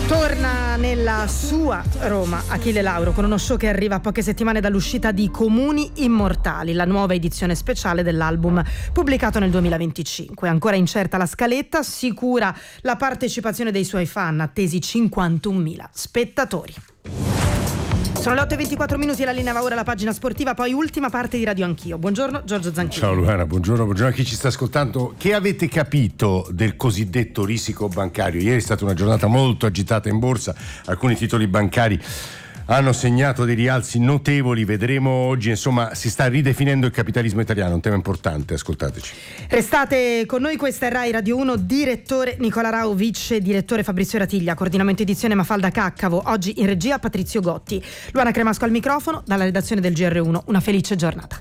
Torna nella sua Roma Achille Lauro con uno show che arriva a poche settimane dall'uscita di Comuni Immortali, la nuova edizione speciale dell'album pubblicato nel 2025. Ancora incerta la scaletta, sicura la partecipazione dei suoi fan, attesi 51.000 spettatori. Sono le 8:24, la linea va ora alla pagina sportiva, poi ultima parte di Radio Anch'io. Buongiorno Giorgio Zanchini. Ciao Luana, buongiorno a chi ci sta ascoltando. Che avete capito del cosiddetto risico bancario? Ieri è stata una giornata molto agitata in borsa, alcuni titoli bancari hanno segnato dei rialzi notevoli, vedremo oggi, insomma si sta ridefinendo il capitalismo italiano, un tema importante, ascoltateci. Restate con noi, questa è Rai Radio 1, direttore Nicola Rao, vice direttore Fabrizio Ratiglia, coordinamento edizione Mafalda Caccavo, oggi in regia Patrizio Gotti, Luana Cremasco al microfono, dalla redazione del GR1, una felice giornata.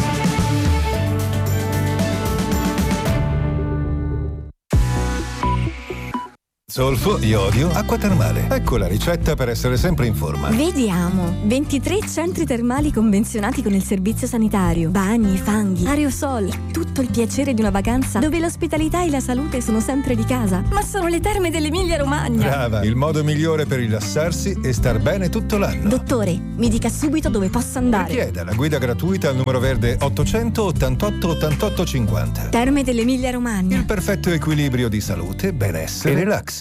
Zolfo, iodio, acqua termale. Ecco la ricetta per essere sempre in forma. Vediamo. 23 centri termali convenzionati con il servizio sanitario. Bagni, fanghi, aerosol. Tutto il piacere di una vacanza dove l'ospitalità e la salute sono sempre di casa. Ma sono le terme dell'Emilia Romagna. Brava, il modo migliore per rilassarsi e star bene tutto l'anno. Dottore, mi dica subito dove posso andare. Richieda la guida gratuita al numero verde 888 88 50. Terme dell'Emilia Romagna. Il perfetto equilibrio di salute, benessere e relax.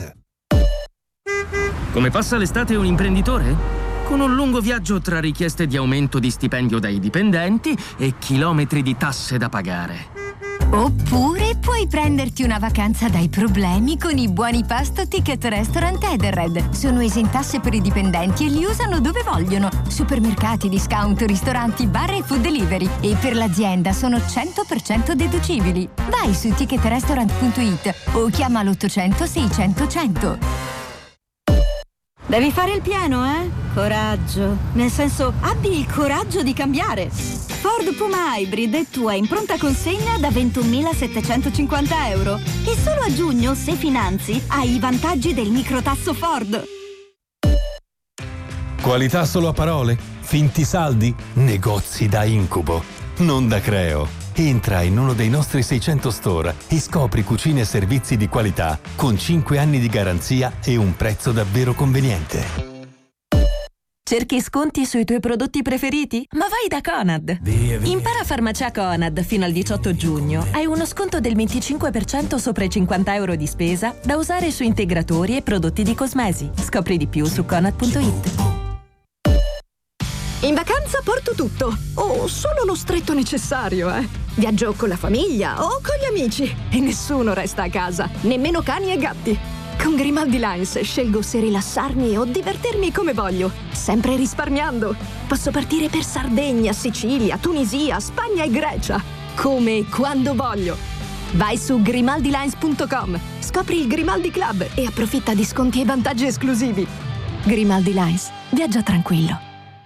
Come passa l'estate un imprenditore? Con un lungo viaggio tra richieste di aumento di stipendio dai dipendenti e chilometri di tasse da pagare. Oppure puoi prenderti una vacanza dai problemi con i buoni pasto Ticket Restaurant Edenred. Sono esentasse per i dipendenti e li usano dove vogliono. Supermercati, discount, ristoranti, bar e food delivery. E per l'azienda sono 100% deducibili. Vai su ticketrestaurant.it o chiama l'800 600 100. Devi fare il pieno, eh? Coraggio. Nel senso, abbi il coraggio di cambiare. Ford Puma Hybrid è tua in pronta consegna da 21.750 euro. E solo a giugno, se finanzi, hai i vantaggi del microtasso Ford. Qualità solo a parole? Finti saldi? Negozi da incubo, non da Creo. Entra in uno dei nostri 600 store e scopri cucine e servizi di qualità con 5 anni di garanzia e un prezzo davvero conveniente. Cerchi sconti sui tuoi prodotti preferiti? Ma vai da Conad! Impara farmacia Conad fino al 18 giugno. Hai uno sconto del 25% sopra i 50 euro di spesa da usare su integratori e prodotti di cosmesi. Scopri di più su conad.it. In vacanza porto tutto, o solo lo stretto necessario, Viaggio con la famiglia o con gli amici e nessuno resta a casa, nemmeno cani e gatti. Con Grimaldi Lines scelgo se rilassarmi o divertirmi come voglio, sempre risparmiando. Posso partire per Sardegna, Sicilia, Tunisia, Spagna e Grecia, come e quando voglio. Vai su grimaldilines.com, scopri il Grimaldi Club e approfitta di sconti e vantaggi esclusivi. Grimaldi Lines, viaggia tranquillo.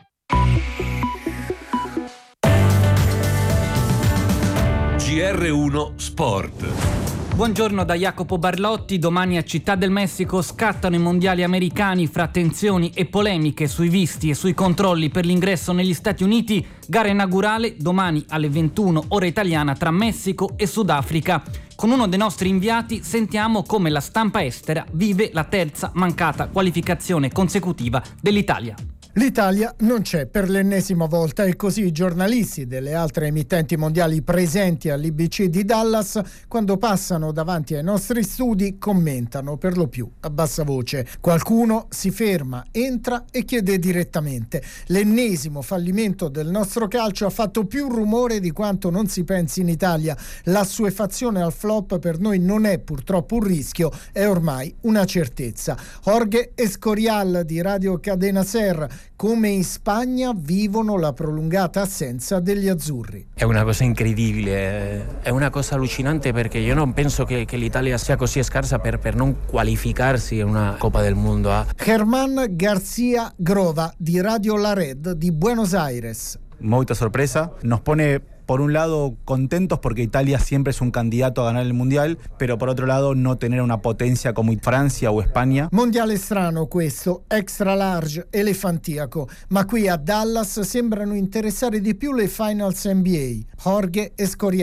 GR1 Sport. Buongiorno da Jacopo Barlotti. Domani a Città del Messico scattano i mondiali americani fra tensioni e polemiche sui visti e sui controlli per l'ingresso negli Stati Uniti. Gara inaugurale domani alle 21 ora italiana tra Messico e Sudafrica. Con uno dei nostri inviati sentiamo come la stampa estera vive la terza mancata qualificazione consecutiva dell'Italia. L'Italia non c'è per l'ennesima volta e così i giornalisti delle altre emittenti mondiali presenti all'IBC di Dallas, quando passano davanti ai nostri studi, commentano per lo più a bassa voce. Qualcuno si ferma, entra e chiede direttamente: l'ennesimo fallimento del nostro calcio ha fatto più rumore di quanto non si pensi in Italia. L'assuefazione al flop per noi non è purtroppo un rischio, è ormai una certezza. Jorge Escorial di Radio Cadena Ser: come in Spagna vivono la prolungata assenza degli azzurri. È una cosa incredibile, è una cosa allucinante, perché io non penso che l'Italia sia così scarsa per non qualificarsi in una Coppa del Mondo. Germán García Grova di Radio La Red di Buenos Aires. Molta sorpresa, nos pone por un lado contentos porque Italia siempre es un candidato a ganar el Mundial, pero por otro lado no tener una potencia como Francia o Spagna. Mondiale strano questo, extra large, elefantiaco, ma qui a Dallas sembrano interessare di più le finals NBA. Jorge Escorial.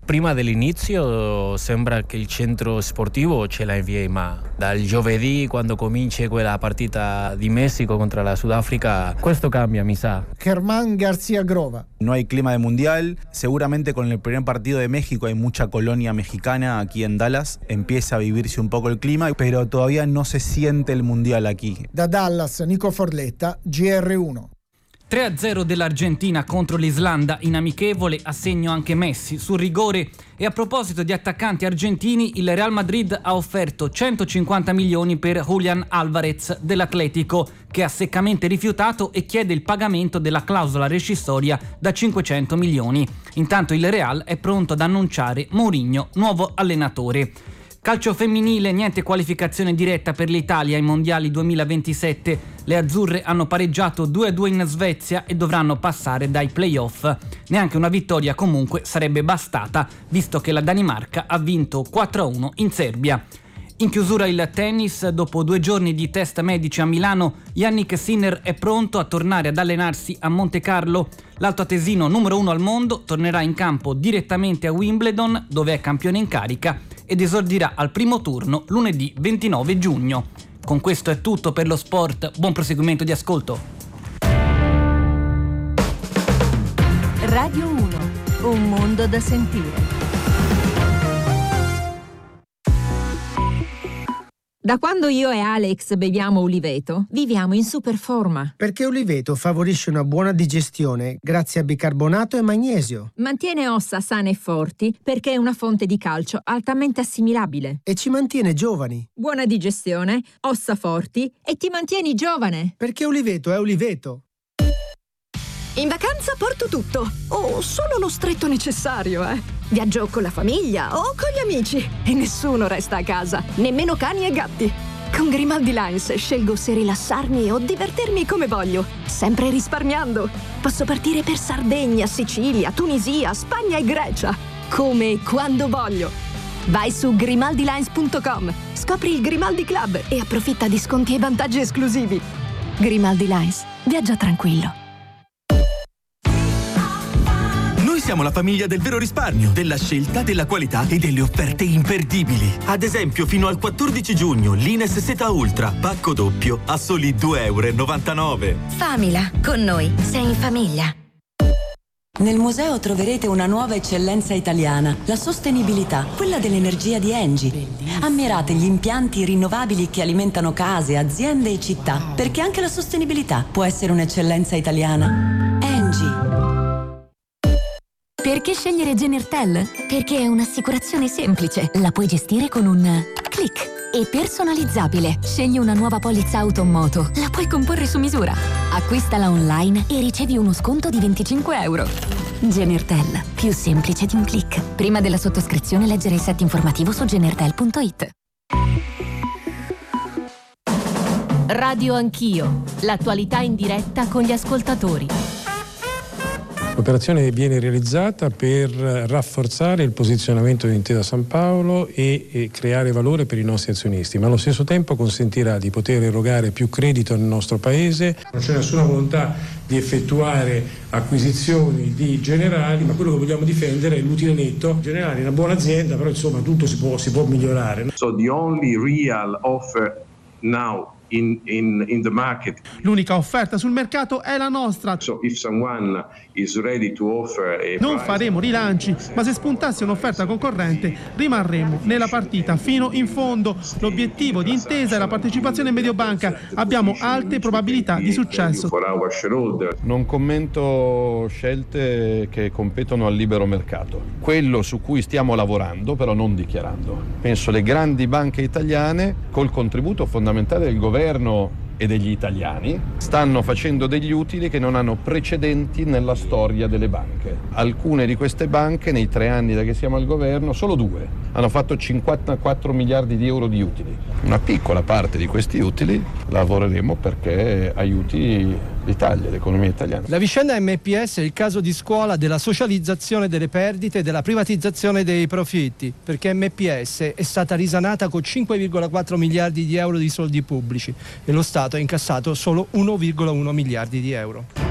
Prima dell'inizio sembra che il centro sportivo ce l'ha in via, ma dal giovedì, quando comincia quella partita di Messico contro la Sudafrica, questo cambia, mi sa. Germán García Grova. No hay clima de mundial, seguramente con el primer partido de México hay mucha colonia mexicana aquí en Dallas, empieza a vivirse un poco el clima, pero todavía no se siente el mundial aquí. Da Dallas, Nico Forletta, GR1. 3-0 dell'Argentina contro l'Islanda in amichevole, a segno anche Messi sul rigore. E a proposito di attaccanti argentini, il Real Madrid ha offerto 150 milioni per Julián Álvarez dell'Atlético, che ha seccamente rifiutato e chiede il pagamento della clausola rescissoria da 500 milioni. Intanto il Real è pronto ad annunciare Mourinho nuovo allenatore. Calcio femminile, niente qualificazione diretta per l'Italia ai mondiali 2027. Le azzurre hanno pareggiato 2-2 in Svezia e dovranno passare dai play-off. Neanche una vittoria comunque sarebbe bastata, visto che la Danimarca ha vinto 4-1 in Serbia. In chiusura il tennis, dopo 2 giorni di test medici a Milano, Jannik Sinner è pronto a tornare ad allenarsi a Montecarlo. L'altoatesino numero 1 al mondo tornerà in campo direttamente a Wimbledon, dove è campione in carica, ed esordirà al primo turno lunedì 29 giugno. Con questo è tutto per lo sport, buon proseguimento di ascolto. Radio 1, un mondo da sentire. Da quando io e Alex beviamo Uliveto, viviamo in super forma. Perché Uliveto favorisce una buona digestione grazie a bicarbonato e magnesio. Mantiene ossa sane e forti perché è una fonte di calcio altamente assimilabile. E ci mantiene giovani. Buona digestione, ossa forti e ti mantieni giovane. Perché Uliveto è Uliveto. In vacanza porto tutto, o solo lo stretto necessario, Viaggio con la famiglia o con gli amici e nessuno resta a casa, nemmeno cani e gatti. Con Grimaldi Lines scelgo se rilassarmi o divertirmi come voglio, sempre risparmiando. Posso partire per Sardegna, Sicilia, Tunisia, Spagna e Grecia, come e quando voglio. Vai su grimaldilines.com, scopri il Grimaldi Club e approfitta di sconti e vantaggi esclusivi. Grimaldi Lines, viaggia tranquillo. Siamo la famiglia del vero risparmio, della scelta, della qualità e delle offerte imperdibili. Ad esempio, fino al 14 giugno, l'Ines Seta Ultra, pacco doppio, a soli €2,99. Famila, con noi sei in famiglia. Nel museo troverete una nuova eccellenza italiana, la sostenibilità, quella dell'energia di Engie. Ammirate gli impianti rinnovabili che alimentano case, aziende e città, perché anche la sostenibilità può essere un'eccellenza italiana. Engie. Perché scegliere Genertel? Perché è un'assicurazione semplice. La puoi gestire con un click. E personalizzabile. Scegli una nuova polizza auto o moto. La puoi comporre su misura. Acquistala online e ricevi uno sconto di €25. Genertel. Più semplice di un click. Prima della sottoscrizione leggere il set informativo su genertel.it. Radio Anch'io. L'attualità in diretta con gli ascoltatori. L'operazione viene realizzata per rafforzare il posizionamento di Intesa Sanpaolo e creare valore per i nostri azionisti, ma allo stesso tempo consentirà di poter erogare più credito nel nostro paese. Non c'è nessuna volontà di effettuare acquisizioni di Generali, ma quello che vogliamo difendere è l'utile netto. Generali è una buona azienda, però insomma tutto si può migliorare. So the only real offer now in the market. L'unica offerta sul mercato è la nostra. So if someone is ready to offer non faremo rilanci, ma se spuntasse un'offerta concorrente rimarremo nella partita fino in fondo. L'obiettivo di Intesa è la partecipazione in Mediobanca. Abbiamo alte probabilità di successo. Non commento scelte che competono al libero mercato. Quello su cui stiamo lavorando, però non dichiarando. Penso le grandi banche italiane, col contributo fondamentale del governo e degli italiani, stanno facendo degli utili che non hanno precedenti nella storia delle banche. Alcune di queste banche nei 3 anni da che siamo al governo, solo 2, hanno fatto 54 miliardi di euro di utili. Una piccola parte di questi utili lavoreremo perché aiuti l'Italia, l'economia italiana. La vicenda MPS è il caso di scuola della socializzazione delle perdite e della privatizzazione dei profitti, perché MPS è stata risanata con 5,4 miliardi di euro di soldi pubblici e lo Stato ha incassato solo 1,1 miliardi di euro.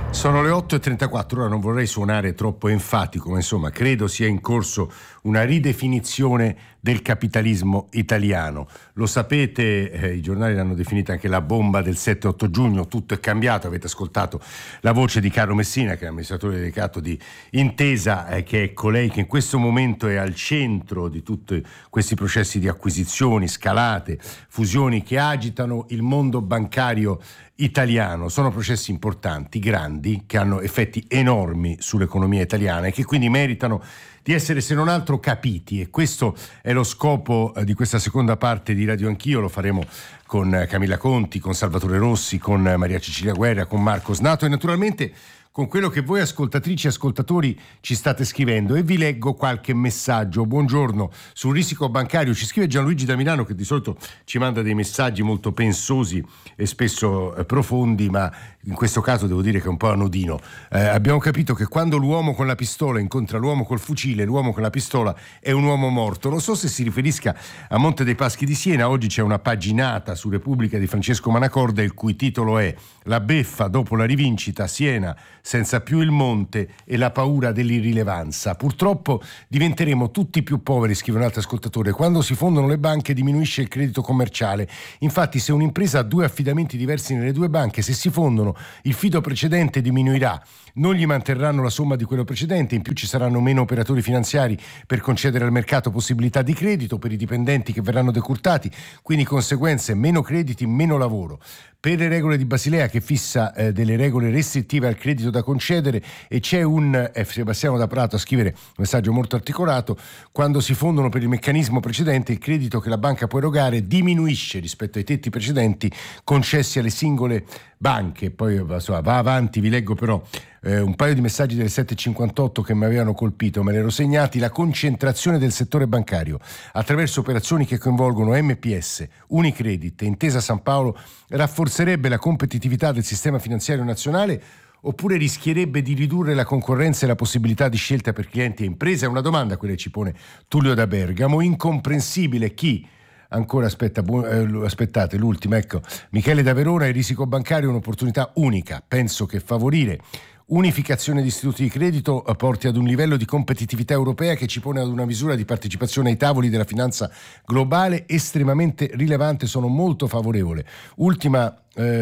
Sono le 8.34, ora non vorrei suonare troppo enfatico, ma insomma credo sia in corso una ridefinizione del capitalismo italiano. Lo sapete, i giornali l'hanno definita anche la bomba del 7-8 giugno, tutto è cambiato, avete ascoltato la voce di Carlo Messina, che è amministratore delegato di Intesa, che è colei che in questo momento è al centro di tutti questi processi di acquisizioni, scalate, fusioni che agitano il mondo bancario italiano. Sono processi importanti, grandi, che hanno effetti enormi sull'economia italiana e che quindi meritano di essere se non altro capiti, e questo è lo scopo di questa seconda parte di Radio Anch'io. Lo faremo con Camilla Conti, con Salvatore Rossi, con Maria Cecilia Guerra, con Marco Snato e naturalmente con quello che voi ascoltatrici e ascoltatori ci state scrivendo, e vi leggo qualche messaggio. Buongiorno, sul risico bancario ci scrive Gianluigi da Milano, che di solito ci manda dei messaggi molto pensosi e spesso profondi, ma in questo caso devo dire che è un po' anodino. Abbiamo capito che quando l'uomo con la pistola incontra l'uomo col fucile, l'uomo con la pistola è un uomo morto. Non so se si riferisca a Monte dei Paschi di Siena. Oggi c'è una paginata su Repubblica di Francesco Manacorda, il cui titolo è "La beffa dopo la rivincita, Siena senza più il monte e la paura dell'irrilevanza". Purtroppo diventeremo tutti più poveri, scrive un altro ascoltatore. Quando si fondono le banche diminuisce il credito commerciale. Infatti, se un'impresa ha due affidamenti diversi nelle due banche, se si fondono il fido precedente diminuirà, non gli manterranno la somma di quello precedente, in più ci saranno meno operatori finanziari per concedere al mercato possibilità di credito per i dipendenti che verranno decurtati, quindi conseguenze: meno crediti, meno lavoro. Per le regole di Basilea, che fissa delle regole restrittive al credito da concedere, e c'è un Sebastiano da Prato a scrivere un messaggio molto articolato: quando si fondono per il meccanismo precedente, il credito che la banca può erogare diminuisce rispetto ai tetti precedenti concessi alle singole banche. Poi va avanti, vi leggo però un paio di messaggi delle 7.58 che mi avevano colpito, me li ero segnati. La concentrazione del settore bancario attraverso operazioni che coinvolgono MPS, Unicredit e Intesa San Paolo rafforzerebbe la competitività del sistema finanziario nazionale, oppure rischierebbe di ridurre la concorrenza e la possibilità di scelta per clienti e imprese? È una domanda quella che ci pone Tullio da Bergamo. Incomprensibile chi... Ancora aspettate l'ultima, ecco. Michele da Verona: il risico bancario è un'opportunità unica. Penso che favorire unificazione di istituti di credito porti ad un livello di competitività europea che ci pone ad una misura di partecipazione ai tavoli della finanza globale estremamente rilevante. Sono molto favorevole. Ultima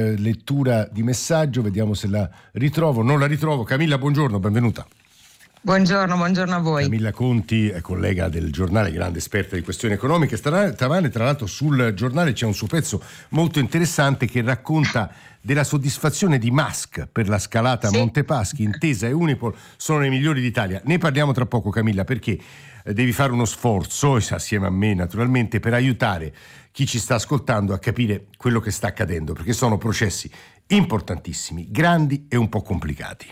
lettura di messaggio, vediamo se la ritrovo. Non la ritrovo. Camilla, buongiorno, benvenuta. Buongiorno a voi. Camilla Conti è collega del Giornale, grande esperta di questioni economiche. Stamane, tra l'altro, sul Giornale c'è un suo pezzo molto interessante che racconta della soddisfazione di Musk per la scalata a Montepaschi. Intesa e Unipol sono i migliori d'Italia. Ne parliamo tra poco, Camilla, perché devi fare uno sforzo, assieme a me naturalmente, per aiutare chi ci sta ascoltando a capire quello che sta accadendo, perché sono processi importantissimi, grandi e un po' complicati.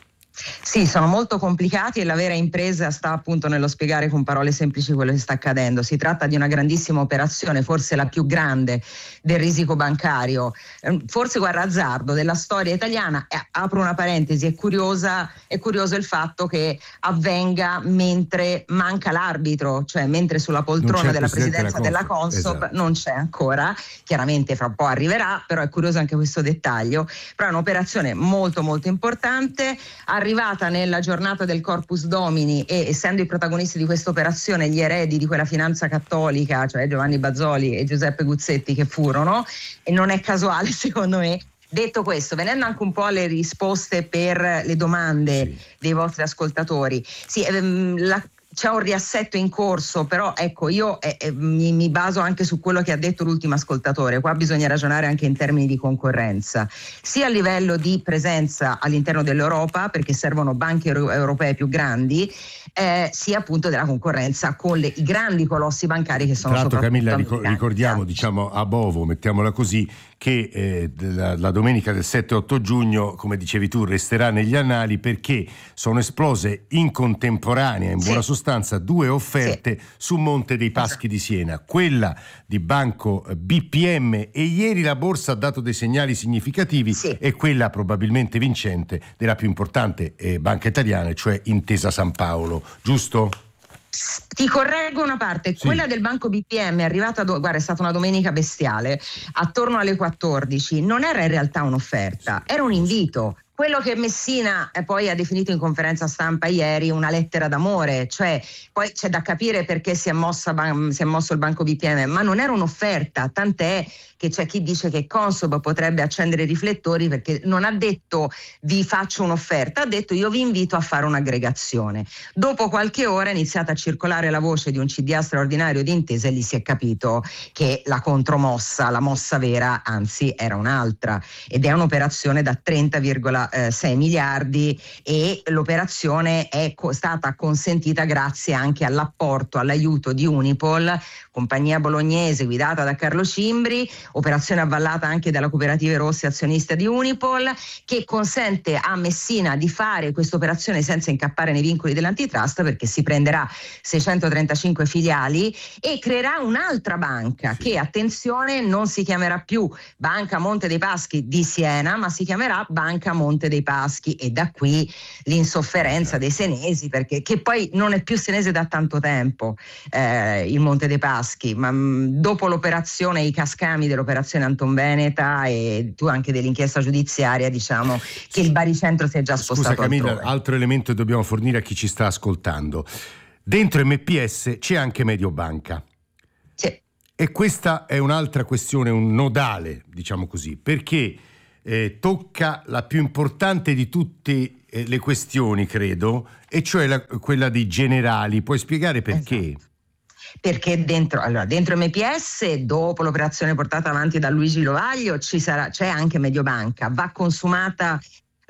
Sì, sono molto complicati e la vera impresa sta appunto nello spiegare con parole semplici quello che sta accadendo. Si tratta di una grandissima operazione, forse la più grande del risico bancario, forse guarda azzardo della storia italiana. Apro una parentesi, è curioso il fatto che avvenga mentre manca l'arbitro, cioè mentre sulla poltrona della presidenza della Consob, esatto, non c'è ancora, chiaramente fra un po' arriverà, però è curioso anche questo dettaglio. Però è un'operazione molto molto importante, arrivata nella giornata del Corpus Domini, e essendo i protagonisti di questa operazione gli eredi di quella finanza cattolica, cioè Giovanni Bazzoli e Giuseppe Guzzetti, che furono, e non è casuale secondo me. Detto questo, venendo anche un po' alle risposte per le domande dei vostri ascoltatori, c'è un riassetto in corso, però ecco, io mi baso anche su quello che ha detto l'ultimo ascoltatore. Qua bisogna ragionare anche in termini di concorrenza, sia a livello di presenza all'interno dell'Europa, perché servono banche europee più grandi, sia appunto della concorrenza con i grandi colossi bancari che sono soprattutto Camilla, ricordiamo, diciamo a Bovo, mettiamola così, che la domenica del 7-8 giugno, come dicevi tu, resterà negli annali perché sono esplose in contemporanea, in buona sostanza, due offerte su Monte dei Paschi di Siena, quella di Banco BPM, e ieri la borsa ha dato dei segnali significativi, e quella probabilmente vincente della più importante banca italiana, cioè Intesa San Paolo, giusto? Ti correggo una parte, quella del Banco BPM è arrivata, guarda, è stata una domenica bestiale, attorno alle 14, non era in realtà un'offerta, era un invito quello che Messina poi ha definito in conferenza stampa ieri una lettera d'amore, cioè poi c'è da capire perché si è mosso il Banco BPM, ma non era un'offerta, tant'è che c'è chi dice che Consob potrebbe accendere i riflettori, perché non ha detto vi faccio un'offerta, ha detto io vi invito a fare un'aggregazione. Dopo qualche ora è iniziata a circolare la voce di un CDA straordinario di Intesa e lì si è capito che la contromossa, la mossa vera, anzi era un'altra, ed è un'operazione da 30,6 miliardi e l'operazione è stata consentita grazie anche all'apporto, all'aiuto di Unipol, compagnia bolognese guidata da Carlo Cimbri, operazione avvallata anche dalla Cooperative Rosse azionista di Unipol, che consente a Messina di fare questa operazione senza incappare nei vincoli dell'antitrust, perché si prenderà 635 filiali e creerà un'altra banca che, attenzione, non si chiamerà più Banca Monte dei Paschi di Siena, ma si chiamerà Banca Monte dei Paschi, e da qui l'insofferenza dei senesi, perché che poi non è più senese da tanto tempo il Monte dei Paschi, ma dopo l'operazione, i cascami dell'operazione Antonveneta e tu anche dell'inchiesta giudiziaria, diciamo che il baricentro si è già spostato. Scusa Camilla, altrove. altro elemento che dobbiamo fornire a chi ci sta ascoltando: dentro MPS c'è anche Mediobanca. Sì. E questa è un'altra questione, un nodale, diciamo così, perché tocca la più importante di tutte le questioni, credo, e cioè quella dei generali. Puoi spiegare perché? Esatto. Perché dentro MPS, dopo l'operazione portata avanti da Luigi Lovaglio, c'è anche Mediobanca, vanno consumate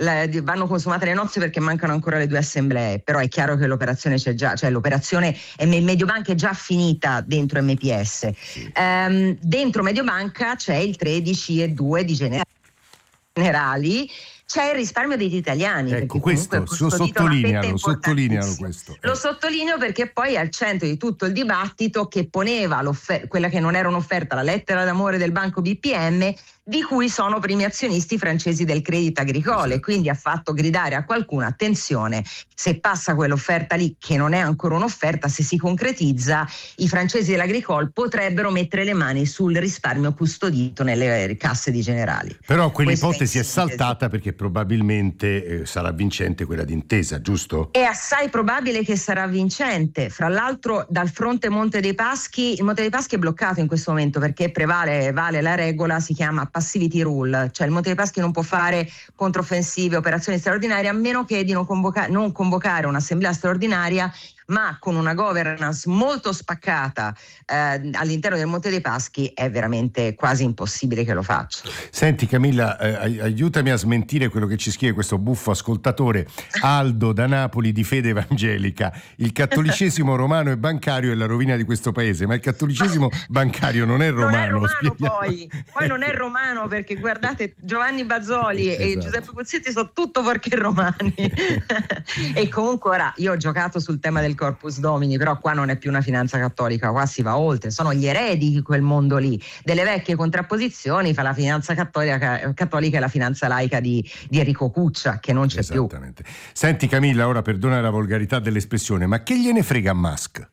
le nozze perché mancano ancora le 2 assemblee, però è chiaro che l'operazione c'è già, cioè l'operazione Mediobanca è già finita dentro MPS. Dentro Mediobanca c'è il 13,2 di generali. C'è il risparmio degli italiani. Ecco, questo sottolineano questo. Lo sottolineo perché poi è al centro di tutto il dibattito che poneva quella che non era un'offerta, la lettera d'amore del Banco BPM, di cui sono primi azionisti francesi del Crédit Agricole, e quindi ha fatto gridare a qualcuno: attenzione, se passa quell'offerta lì, che non è ancora un'offerta, se si concretizza, i francesi dell'Agricole potrebbero mettere le mani sul risparmio custodito nelle casse di Generali. Però quell'ipotesi è saltata perché probabilmente sarà vincente quella di Intesa, giusto? È assai probabile che sarà vincente. Fra l'altro, dal fronte Monte dei Paschi, il Monte dei Paschi è bloccato in questo momento perché vale la regola, si chiama passivity rule, cioè il Monte dei Paschi non può fare controffensive, operazioni straordinarie, a meno che di non convocare un'assemblea straordinaria, ma con una governance molto spaccata all'interno del Monte dei Paschi è veramente quasi impossibile che lo faccia. Senti Camilla, aiutami a smentire quello che ci scrive questo buffo ascoltatore Aldo da Napoli, di fede evangelica. Il cattolicesimo romano e bancario è la rovina di questo paese, ma il cattolicesimo bancario non è romano. Poi non è romano, perché guardate, Giovanni Bazzoli e Giuseppe Pozzetti sono tutto fuorché romani. E comunque ora io ho giocato sul tema del Corpus Domini, però qua non è più una finanza cattolica, qua si va oltre, sono gli eredi di quel mondo lì, delle vecchie contrapposizioni fra la finanza cattolica e la finanza laica di Enrico Cuccia, che non c'è più. Senti Camilla, ora perdona la volgarità dell'espressione, ma che gliene frega a Musk?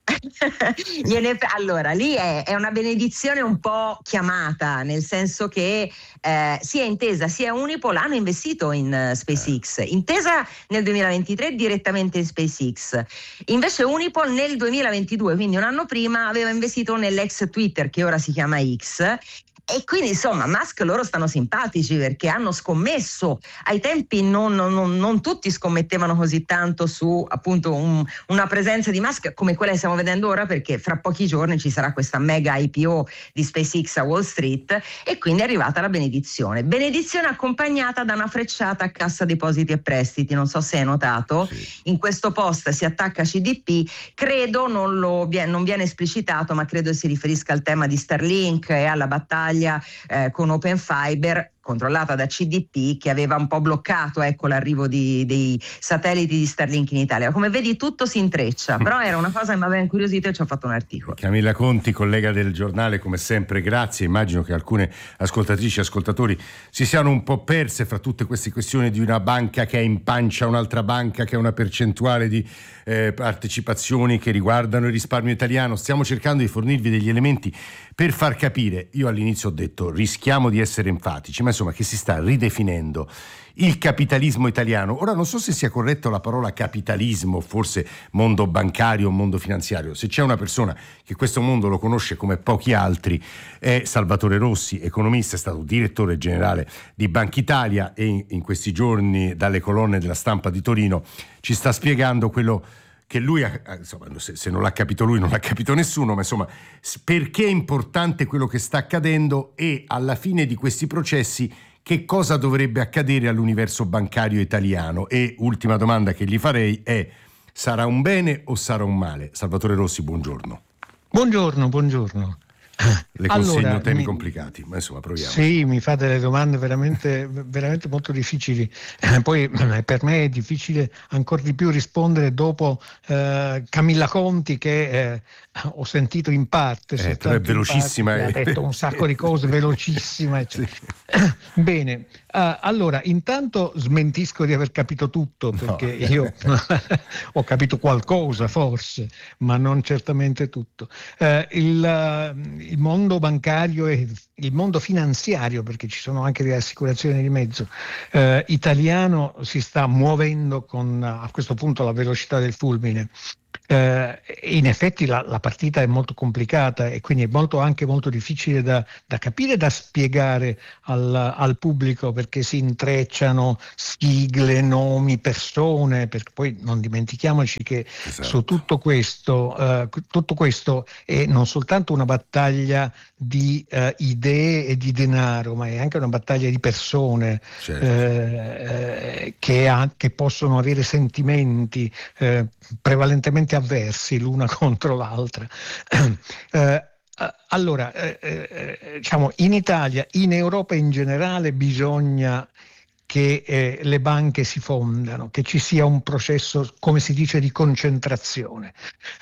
Allora, lì è una benedizione un po' chiamata, nel senso che sia Intesa sia Unipol hanno investito in SpaceX. Intesa nel 2023 direttamente in SpaceX, invece Unipol nel 2022, quindi un anno prima, aveva investito nell'ex Twitter, che ora si chiama X. E quindi insomma Musk loro stanno simpatici perché hanno scommesso. Ai tempi non tutti scommettevano così tanto su appunto una presenza di Musk come quella che stiamo vedendo ora, perché fra pochi giorni ci sarà questa mega IPO di SpaceX a Wall Street, e quindi è arrivata la benedizione accompagnata da una frecciata a Cassa Depositi e Prestiti. Non so se hai notato, in questo post si attacca CDP, credo non viene esplicitato, ma credo si riferisca al tema di Starlink e alla battaglia con Open Fiber, controllata da CDP, che aveva un po' bloccato l'arrivo dei satelliti di Starlink in Italia. Come vedi tutto si intreccia, però era una cosa che mi aveva incuriosito e ci ho fatto un articolo. Camilla Conti, collega del giornale, come sempre grazie. Immagino che alcune ascoltatrici e ascoltatori si siano un po' perse fra tutte queste questioni di una banca che è in pancia un'altra banca che ha una percentuale di partecipazioni che riguardano il risparmio italiano. Stiamo cercando di fornirvi degli elementi per far capire. Io all'inizio ho detto rischiamo di essere enfatici, ma insomma, che si sta ridefinendo il capitalismo italiano. Ora non so se sia corretto la parola capitalismo, forse mondo bancario, mondo finanziario. Se c'è una persona che questo mondo lo conosce come pochi altri è Salvatore Rossi, economista, è stato direttore generale di Banca Italia e in questi giorni dalle colonne della Stampa di Torino ci sta spiegando quello che lui insomma, se non l'ha capito lui non l'ha capito nessuno, ma insomma perché è importante quello che sta accadendo e alla fine di questi processi che cosa dovrebbe accadere all'universo bancario italiano. E ultima domanda che gli farei è: sarà un bene o sarà un male? Salvatore Rossi, buongiorno. Buongiorno. Le consegno temi complicati, ma insomma proviamo. Sì, mi fa delle domande veramente molto difficili. Poi per me è difficile ancora di più rispondere dopo Camilla Conti, che ho sentito in parte. Però è velocissima. Ha detto un sacco di cose, velocissima. Sì. Bene, allora intanto smentisco di aver capito tutto, perché io ho capito qualcosa forse, ma non certamente tutto. Il mondo bancario e il mondo finanziario, perché ci sono anche delle assicurazioni di mezzo, italiano si sta muovendo con a questo punto la velocità del fulmine. In effetti la partita è molto complicata e quindi è anche molto difficile da capire e da spiegare al pubblico, perché si intrecciano sigle, nomi, persone, perché poi non dimentichiamoci che su tutto questo è non soltanto una battaglia di idee e di denaro, ma è anche una battaglia di persone, che possono avere sentimenti prevalentemente avversi l'una contro l'altra. Allora, diciamo, in Italia, in Europa in generale, bisogna che le banche si fondano, che ci sia un processo, come si dice, di concentrazione,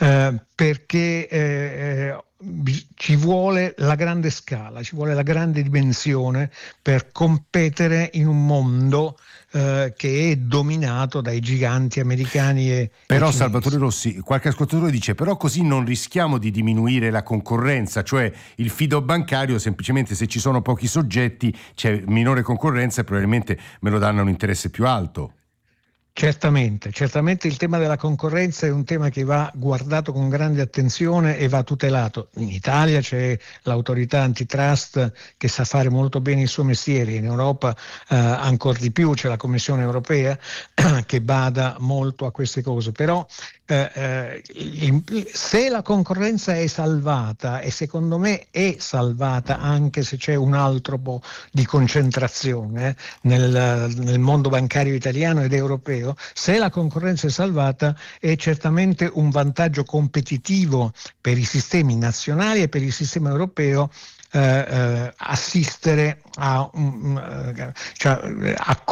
perché ci vuole la grande scala, ci vuole la grande dimensione per competere in un mondo che è dominato dai giganti americani e però Salvatore Rossi, qualche ascoltatore dice però così non rischiamo di diminuire la concorrenza, cioè il fido bancario semplicemente se ci sono pochi soggetti c'è minore concorrenza e probabilmente me lo danno un interesse più alto. Certamente il tema della concorrenza è un tema che va guardato con grande attenzione e va tutelato. In Italia c'è l'autorità antitrust che sa fare molto bene il suo mestiere, in Europa ancora di più c'è la Commissione europea che bada molto a queste cose, però se la concorrenza è salvata, e secondo me è salvata anche se c'è un altro po' di concentrazione nel mondo bancario italiano ed europeo, se la concorrenza è salvata è certamente un vantaggio competitivo per i sistemi nazionali e per il sistema europeo assistere a cioè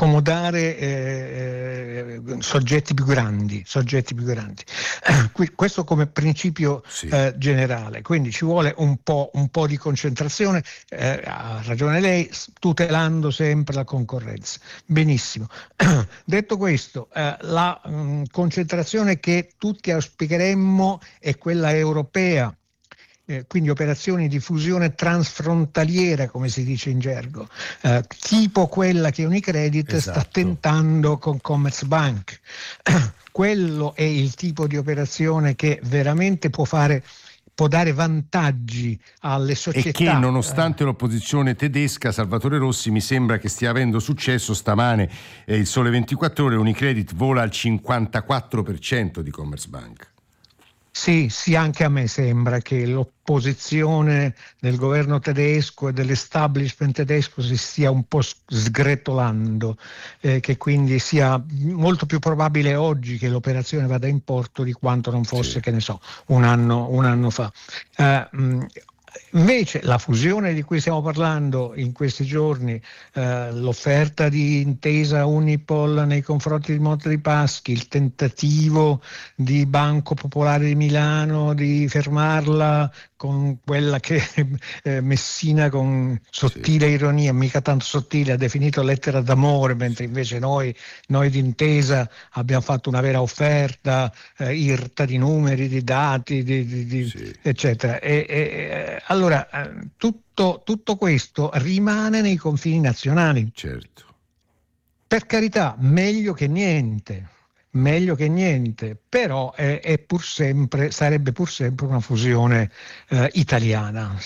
accomodare soggetti più grandi. Questo come principio generale, quindi ci vuole un po' di concentrazione, ha ragione lei, tutelando sempre la concorrenza. Benissimo. Detto questo, la concentrazione che tutti auspicheremmo è quella europea, quindi operazioni di fusione transfrontaliera, come si dice in gergo, tipo quella che Unicredit sta tentando con Commerzbank. Quello è il tipo di operazione che veramente può dare vantaggi alle società. E che nonostante l'opposizione tedesca, Salvatore Rossi, mi sembra che stia avendo successo. Stamane il Sole 24 Ore, Unicredit vola al 54% di Commerzbank. Sì, anche a me sembra che l'opposizione del governo tedesco e dell'establishment tedesco si stia un po' sgretolando, che quindi sia molto più probabile oggi che l'operazione vada in porto di quanto non fosse, che ne so, un anno fa. Invece la fusione di cui stiamo parlando in questi giorni, l'offerta di intesa Unipol nei confronti di Monte dei Paschi, il tentativo di Banco Popolare di Milano di fermarla con quella che Messina con sottile ironia, mica tanto sottile, ha definito lettera d'amore, mentre invece noi di Intesa abbiamo fatto una vera offerta irta di numeri, di dati, eccetera. Allora tutto questo rimane nei confini nazionali. Certo. Per carità, meglio che niente, però sarebbe pur sempre una fusione italiana,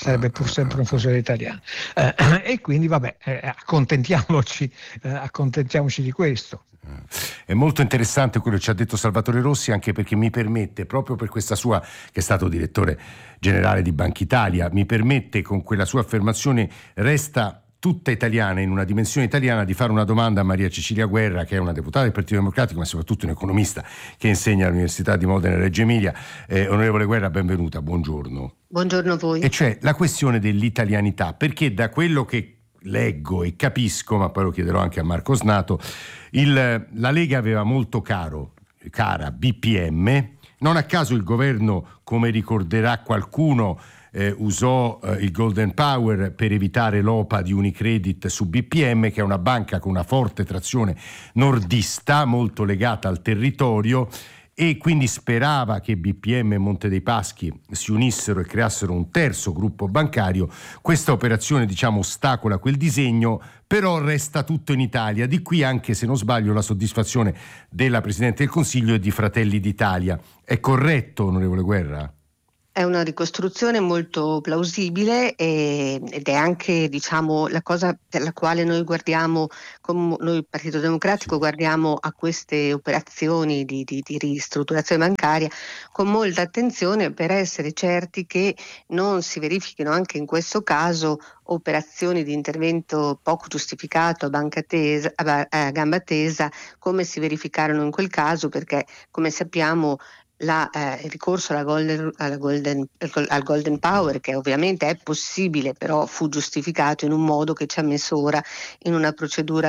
e quindi vabbè, accontentiamoci di questo. È molto interessante quello che ci ha detto Salvatore Rossi, anche perché mi permette, proprio per questa sua, che è stato direttore generale di Banca Italia, mi permette con quella sua affermazione, resta tutta italiana, in una dimensione italiana, di fare una domanda a Maria Cecilia Guerra, che è una deputata del Partito Democratico ma soprattutto un economista che insegna all'Università di Modena e Reggio Emilia. Onorevole Guerra, benvenuta, buongiorno. Buongiorno a voi. E cioè la questione dell'italianità, perché da quello che leggo e capisco, ma poi lo chiederò anche a Marco Snato, la Lega aveva molto cara BPM, non a caso il governo, come ricorderà qualcuno, usò il Golden Power per evitare l'OPA di Unicredit su BPM, che è una banca con una forte trazione nordista, molto legata al territorio, e quindi sperava che BPM e Monte dei Paschi si unissero e creassero un terzo gruppo bancario. Questa operazione, ostacola quel disegno, però resta tutto in Italia. Di qui anche, se non sbaglio, la soddisfazione della Presidente del Consiglio e di Fratelli d'Italia. È corretto, onorevole Guerra? È una ricostruzione molto plausibile ed è anche, la cosa per la quale noi guardiamo, come noi Partito Democratico guardiamo a queste operazioni di ristrutturazione bancaria con molta attenzione, per essere certi che non si verifichino anche in questo caso operazioni di intervento poco giustificato a gamba tesa, come si verificarono in quel caso, perché come sappiamo il ricorso al Golden Power, che ovviamente è possibile, però fu giustificato in un modo che ci ha messo ora in una procedura